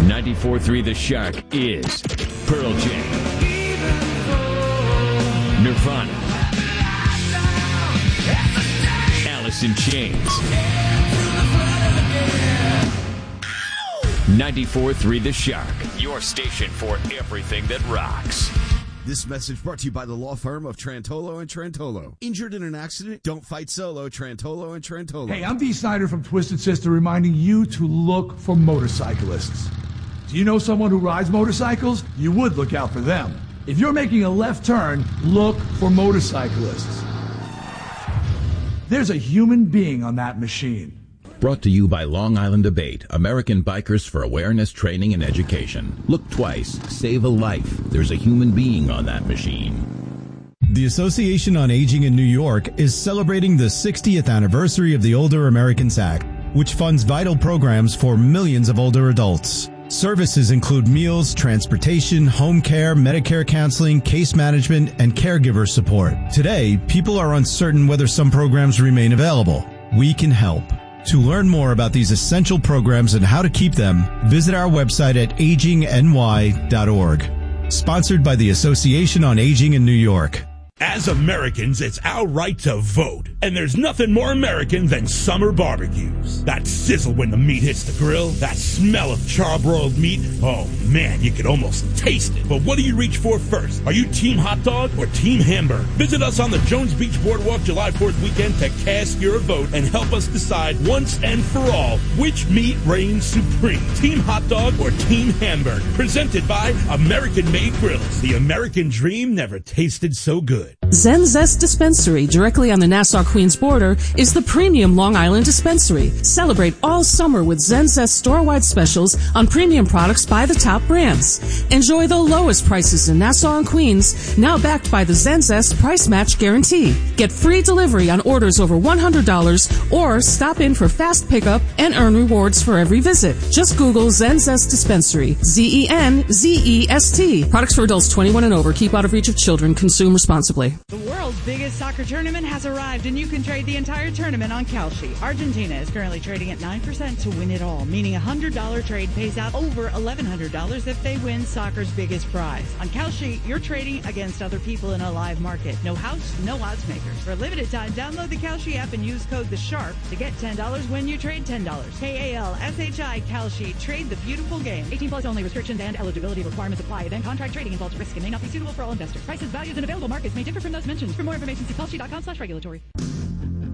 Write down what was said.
94.3 The Shark is Pearl Jam, Nirvana, Alice in Chains. 94.3 The Shark, your station for everything that rocks. This message brought to you by the law firm of Trantolo and Trantolo. Injured in an accident? Don't fight solo. Trantolo and Trantolo. Hey, I'm Dee Snider from Twisted Sister reminding you to look for motorcyclists. Do you know someone who rides motorcycles? You would look out for them. If you're making a left turn, look for motorcyclists. There's a human being on that machine. Brought to you by Long Island Debate, American Bikers for Awareness, Training, and Education. Look twice, save a life. There's a human being on that machine. The Association on Aging in New York is celebrating the 60th anniversary of the Older Americans Act, which funds vital programs for millions of older adults. Services include meals, transportation, home care, Medicare counseling, case management, and caregiver support. Today, people are uncertain whether some programs remain available. We can help. To learn more about these essential programs and how to keep them, visit our website at agingny.org. Sponsored by the Association on Aging in New York. As Americans, it's our right to vote. And there's nothing more American than summer barbecues. That sizzle when the meat hits the grill, that smell of charbroiled meat, oh man, you could almost taste it. But what do you reach for first? Are you team hot dog or team hamburger? Visit us on the Jones Beach Boardwalk July 4th weekend to cast your vote and help us decide once and for all which meat reigns supreme. Team hot dog or team hamburger. Presented by American Made Grills. The American dream never tasted so good. Zen Zest Dispensary, directly on the Nassau-Queens border, is the premium Long Island dispensary. Celebrate all summer with Zen Zest store-wide specials on premium products by the top brands. Enjoy the lowest prices in Nassau and Queens, now backed by the Zen Zest Price Match Guarantee. Get free delivery on orders over $100 or stop in for fast pickup and earn rewards for every visit. Just Google Zen Zest Dispensary, Zenzest. Products for adults 21 and over. Keep out of reach of children. Consume responsibly. The world's biggest soccer tournament has arrived, and you can trade the entire tournament on Kalshi. Argentina is currently trading at 9% to win it all, meaning a $100 trade pays out over $1,100 if they win soccer's biggest prize. On Kalshi, you're trading against other people in a live market. No house, no odds makers. For a limited time, download the Kalshi app and use code THESHARK to get $10 when you trade $10. KALSHI Kalshi. Trade the beautiful game. 18 plus only. Restrictions and eligibility requirements apply. Event contract trading involves risk and may not be suitable for all investors. Prices, values, and available markets may differ from those mentioned. For more information, see Kalshi.com/regulatory.